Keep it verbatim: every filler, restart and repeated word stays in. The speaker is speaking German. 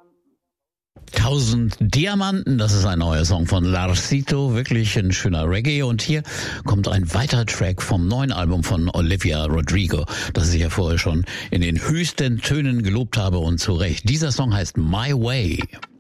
Tausend Diamanten, das ist ein neuer Song von Larsito, wirklich ein schöner Reggae. Und hier kommt ein weiterer Track vom neuen Album von Olivia Rodrigo, das ich ja vorher schon in den höchsten Tönen gelobt habe und zu Recht. Dieser Song heißt My Way.